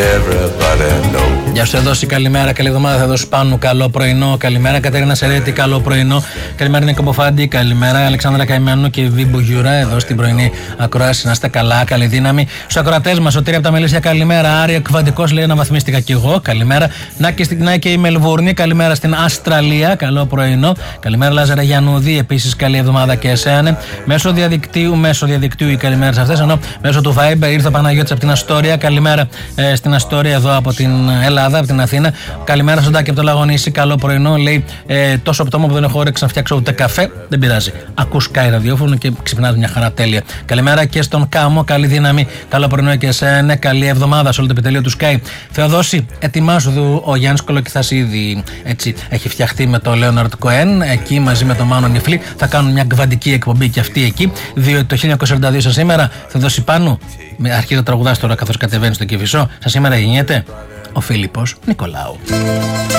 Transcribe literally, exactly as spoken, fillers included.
Για σου δώσει καλημέρα, καλή εβδομάδα. Θα δώσει Πάνου, καλό πρωινό. Καλημέρα Κατερίνα Σερέτη, καλό πρωινό. Καλημέρα Νίκο Ποφάντη, καλημέρα Αλεξάνδρα Καημένου και Βίμπο Γιουρά εδώ στην πρωινή ακρόαση. Να είστε καλά, καλή δύναμη. Στου ακροατές μας, Σωτήρη από τα Μελίσια, καλημέρα. Άρη Εκβαντικός λέει αναβαθμίστηκα κι εγώ, καλημέρα. Να και, στην, να και η Μελβούρνη, καλημέρα στην Αυστραλία, καλό πρωινό. Καλημέρα Λάζαρα Γιαννούδη, επίσης καλή εβδομάδα και εσένα. Μέσω διαδικτύου, μέσω διαδικτύου οι καλημέρες αυτές, ενώ μέσω του Viber ήρθε ο Παναγιώτης από την Αστόρια, καλημέρα ε, στην Αστόρια εδώ από την Ελλάδα, από την Αθήνα. Καλημέρα στον Τάκη από το Λαγονίσι, καλό πρωινό. Λέει ε, τόσο πτώμα που δεν έχω όρεξη να φτιάξω ούτε καφέ. Δεν πειράζει. Ακούς Sky ραδιόφωνο και ξυπνάς μια χαρά, τέλεια. Καλημέρα και στον Κάμο, καλή δύναμη. Καλό πρωινό και εσένα. Καλή εβδομάδα σε όλο το επιτελείο του Sky. Θεοδόση, ετοιμάσου. Ο Γιάννης Κολοκυθάς ήδη έτσι έχει φτιαχτεί με το Λέοναρντ Κοέν. Εκεί μαζί με τον Μάνο Νιφλή θα κάνουν μια γκβαντική εκπομπή και αυτή εκεί. Διότι το χίλια εννιακόσια εβδομήντα δύο σα σήμερα θα δώσει πάνω. Αρχίζει να τραγουδάς τώρα καθώς κατεβαίνει στο Κηφισό. Σα σήμερα γεννιέται ο Φίλιππος Νικολάου.